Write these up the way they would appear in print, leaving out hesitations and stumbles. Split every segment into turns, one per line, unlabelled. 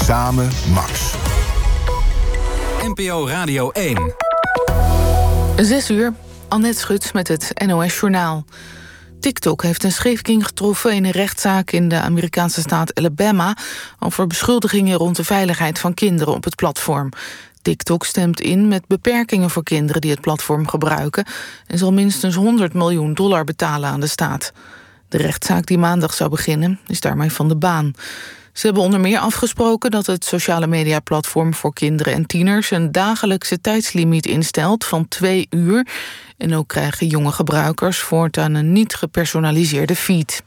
Samen Max.
NPO Radio 1.
6 uur, Annette Schut met het NOS-journaal. TikTok heeft een scheefking getroffen in een rechtszaak in de Amerikaanse staat Alabama over beschuldigingen rond de veiligheid van kinderen op het platform. TikTok stemt in met beperkingen voor kinderen die het platform gebruiken en zal minstens $100 miljoen betalen aan de staat. De rechtszaak die maandag zou beginnen is daarmee van de baan. Ze hebben onder meer afgesproken dat het sociale mediaplatform voor kinderen en tieners een dagelijkse tijdslimiet instelt van 2 uur. En ook krijgen jonge gebruikers voortaan een niet gepersonaliseerde feed.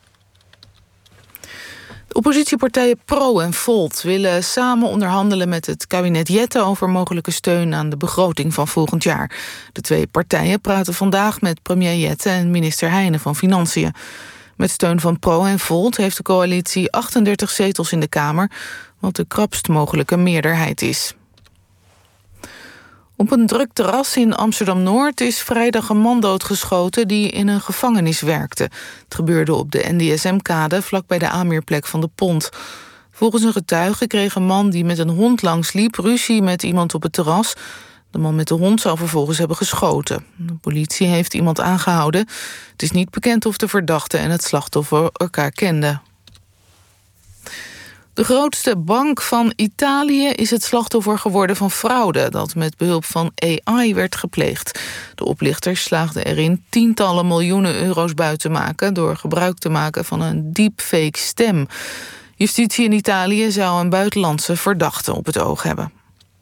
De oppositiepartijen Pro en Volt willen samen onderhandelen met het kabinet Jette over mogelijke steun aan de begroting van volgend jaar. De 2 partijen praten vandaag met premier Jette en minister Heijnen van Financiën. Met steun van Pro en Volt heeft de coalitie 38 zetels in de Kamer, wat de krapst mogelijke meerderheid is. Op een druk terras in Amsterdam-Noord is vrijdag een man doodgeschoten die in een gevangenis werkte. Het gebeurde op de NDSM-kade vlakbij de aanmeerplek van de Pont. Volgens een getuige kreeg een man die met een hond langsliep ruzie met iemand op het terras. De man met de hond zou vervolgens hebben geschoten. De politie heeft iemand aangehouden. Het is niet bekend of de verdachte en het slachtoffer elkaar kenden. De grootste bank van Italië is het slachtoffer geworden van fraude dat met behulp van AI werd gepleegd. De oplichters slaagden erin tientallen miljoenen euro's buiten te maken door gebruik te maken van een deepfake stem. Justitie in Italië zou een buitenlandse verdachte op het oog hebben.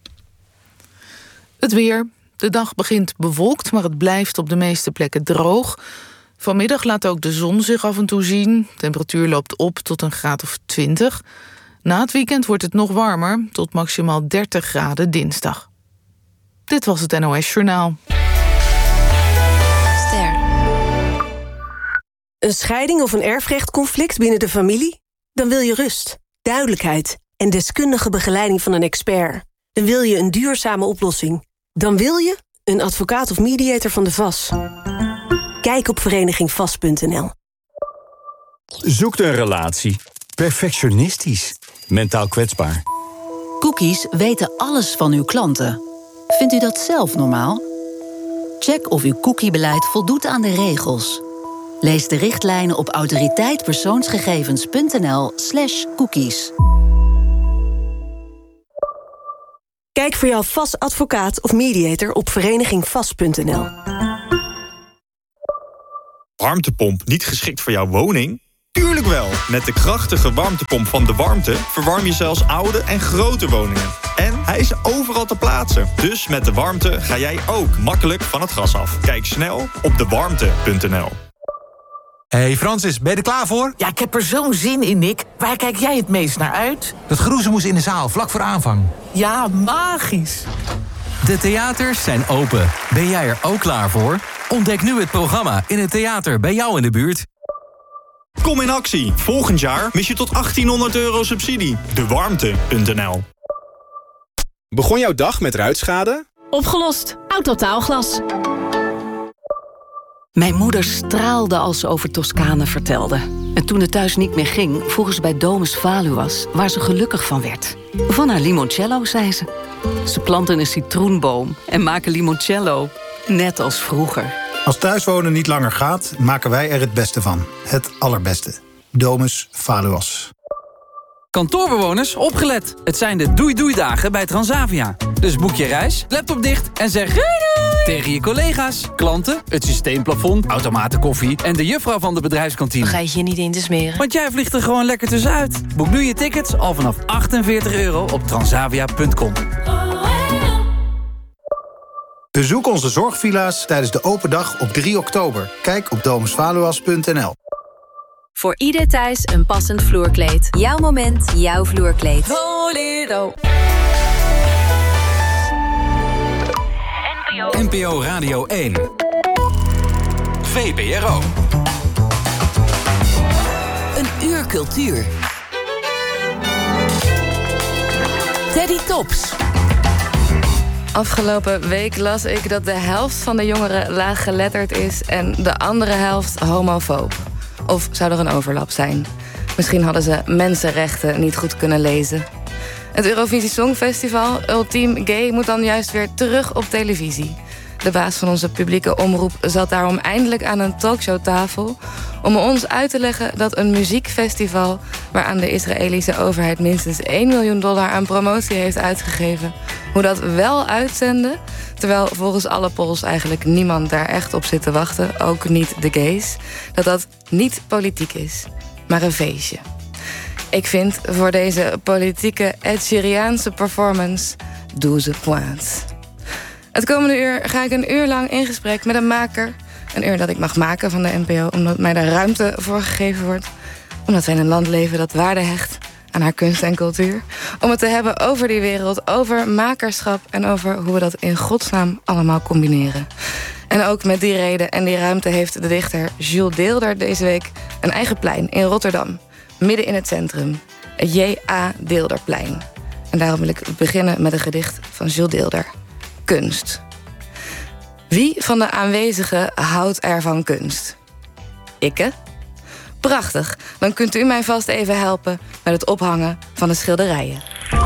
Het weer. De dag begint bewolkt, maar het blijft op de meeste plekken droog. Vanmiddag laat ook de zon zich af en toe zien. De temperatuur loopt op tot een graad of 20. Na het weekend wordt het nog warmer, tot maximaal 30 graden dinsdag. Dit was het NOS Journaal.
Ster. Een scheiding of een erfrechtconflict binnen de familie? Dan wil je rust, duidelijkheid en deskundige begeleiding van een expert. Dan wil je een duurzame oplossing. Dan wil je een advocaat of mediator van de VAS. Kijk op verenigingvas.nl.
Zoekt een relatie. Perfectionistisch. Mentaal kwetsbaar.
Cookies weten alles van uw klanten. Vindt u dat zelf normaal? Check of uw cookiebeleid voldoet aan de regels. Lees de richtlijnen op autoriteitpersoonsgegevens.nl/cookies.
Kijk voor jouw VAS advocaat of mediator op verenigingvas.nl.
Warmtepomp niet geschikt voor jouw woning? Tuurlijk wel! Met de krachtige warmtepomp van De Warmte verwarm je zelfs oude en grote woningen. En hij is overal te plaatsen. Dus met De Warmte ga jij ook makkelijk van het gas af. Kijk snel op dewarmte.nl.
Hey Francis, ben je er klaar voor?
Ja, ik heb er zo'n zin in, Nick. Waar kijk jij het meest naar uit?
Dat geroezemoes in de zaal, vlak voor aanvang.
Ja, magisch.
De theaters zijn open. Ben jij er ook klaar voor? Ontdek nu het programma in het theater bij jou in de buurt.
Kom in actie. Volgend jaar mis je tot €1800 subsidie. Dewarmte.nl.
Begon jouw dag met ruitschade?
Opgelost. Autotaalglas.
Mijn moeder straalde als ze over Toscane vertelde. En toen het thuis niet meer ging, vroegen ze bij Domus Valuas waar ze gelukkig van werd. Van haar limoncello, zei ze. Ze planten een citroenboom en maken limoncello. Net als vroeger.
Als thuiswonen niet langer gaat, maken wij er het beste van. Het allerbeste. Domus Valuas.
Kantoorbewoners, opgelet. Het zijn de doei-doei-dagen bij Transavia. Dus boek je reis, laptop dicht en zeg doei doei tegen je collega's, klanten, het systeemplafond, automatenkoffie en de juffrouw van de bedrijfskantine.
Vergeet je niet in te smeren.
Want jij vliegt er gewoon lekker tussenuit. Boek nu je tickets al vanaf €48 op transavia.com.
Bezoek onze zorgvilla's tijdens de open dag op 3 oktober. Kijk op domusvaluas.nl.
Voor ieder thuis een passend vloerkleed. Jouw moment, jouw vloerkleed.
Bolero.
NPO Radio 1. VPRO.
Een uur cultuur. Teddy Tops.
Afgelopen week las ik dat de helft van de jongeren laaggeletterd is en de andere helft homofoob. Of zou er een overlap zijn? Misschien hadden ze mensenrechten niet goed kunnen lezen. Het Eurovisie Songfestival, Ultiem Gay, moet dan juist weer terug op televisie. De baas van onze publieke omroep zat daarom eindelijk aan een talkshowtafel om ons uit te leggen dat een muziekfestival, waaraan de Israëlische overheid minstens $1 miljoen aan promotie heeft uitgegeven, hoe dat wel uitzenden, terwijl volgens alle polls eigenlijk niemand daar echt op zit te wachten, ook niet de gays, dat niet politiek is, maar een feestje. Ik vind voor deze politieke Ed Sheeraanse performance 12 points. Het komende uur ga ik een uur lang in gesprek met een maker. Een uur dat ik mag maken van de NPO, omdat mij daar ruimte voor gegeven wordt. Omdat wij in een land leven dat waarde hecht aan haar kunst en cultuur. Om het te hebben over die wereld, over makerschap en over hoe we dat in godsnaam allemaal combineren. En ook met die reden en die ruimte heeft de dichter Jules Deelder deze week een eigen plein in Rotterdam. Midden in het centrum. Het J.A. Deelderplein. En daarom wil ik beginnen met een gedicht van Jules Deelder. Kunst. Wie van de aanwezigen houdt er van kunst? Ikke? Prachtig, dan kunt u mij vast even helpen met het ophangen van de schilderijen.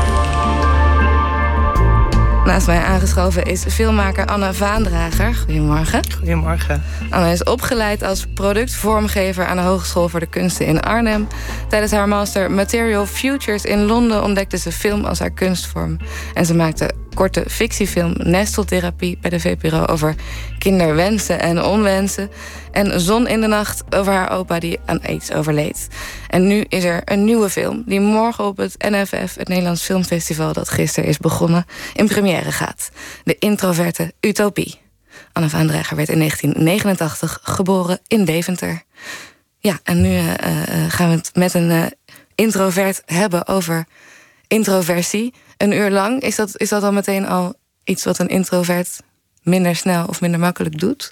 Naast mij aangeschoven is filmmaker Anne Vaandrager. Goedemorgen.
Goedemorgen.
Anne is opgeleid als productvormgever aan de Hogeschool voor de Kunsten in Arnhem. Tijdens haar master Material Futures in Londen ontdekte ze film als haar kunstvorm. En ze maakte korte fictiefilm Nesteltherapie bij de VPRO over kinderwensen en onwensen. En Zon in de Nacht over haar opa die aan AIDS overleed. En nu is er een nieuwe film die morgen op het NFF, het Nederlands Filmfestival dat gisteren is begonnen, in première gaat. De introverte Utopie. Anne Vaandrager werd in 1989 geboren in Deventer. Ja, en nu gaan we het met een introvert hebben over introversie. Een uur lang. Is dat dan meteen al iets wat een introvert minder snel of minder makkelijk doet?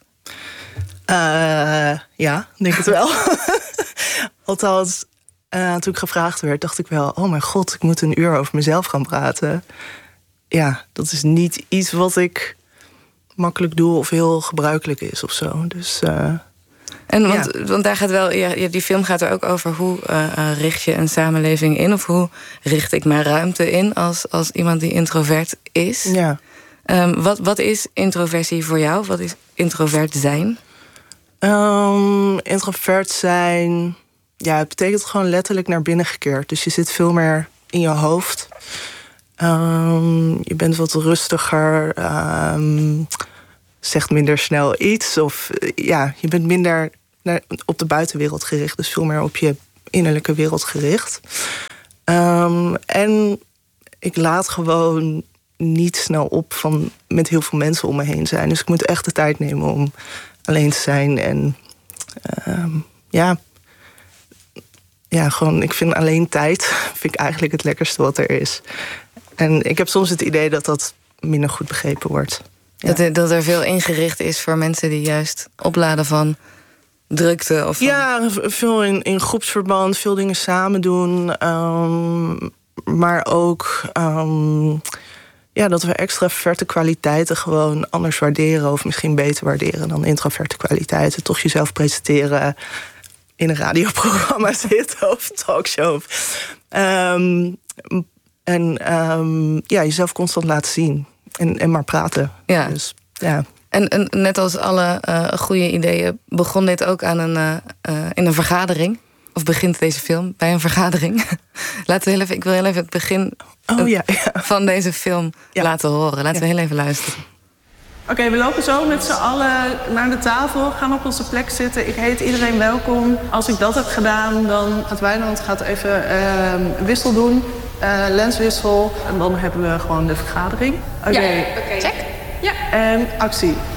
Ja, denk het wel. Althans, toen ik gevraagd werd, dacht ik wel, oh mijn god, ik moet een uur over mezelf gaan praten. Ja, dat is niet iets wat ik makkelijk doe of heel gebruikelijk is of zo. Dus,
want daar gaat wel, die film gaat er ook over hoe richt je een samenleving in, of hoe richt ik mijn ruimte in als iemand die introvert is.
Ja.
Wat is introversie voor jou? Wat is introvert zijn?
Introvert zijn, ja, het betekent gewoon letterlijk naar binnen gekeerd. Dus je zit veel meer in je hoofd. Je bent wat rustiger, zegt minder snel iets. Of ja, je bent minder op de buitenwereld gericht. Dus veel meer op je innerlijke wereld gericht. En ik laat gewoon niet snel op van met heel veel mensen om me heen zijn. Dus ik moet echt de tijd nemen om alleen te zijn. En gewoon, ik vind alleen tijd vind ik eigenlijk het lekkerste wat er is. En ik heb soms het idee dat dat minder goed begrepen wordt. Ja.
Dat er veel ingericht is voor mensen die juist opladen van drukte? Of van...
Ja, veel in groepsverband, veel dingen samen doen. Maar ook dat we extraverte kwaliteiten gewoon anders waarderen. Of misschien beter waarderen dan introverte kwaliteiten. Toch jezelf presenteren, in een radioprogramma zitten of talkshow. Jezelf constant laten zien. En maar praten.
Ja.
Dus, ja.
En net als alle goede ideeën begon dit ook aan in een vergadering. Of begint deze film bij een vergadering. Ik wil heel even het begin van deze film laten horen. Laten we heel even luisteren.
Oké, we lopen zo met z'n allen naar de tafel, gaan op onze plek zitten. Ik heet iedereen welkom. Als ik dat heb gedaan, dan gaat Wijnand even wissel doen. Lenswissel. En dan hebben we gewoon de vergadering. Oké.
Check. Ja.
En actie.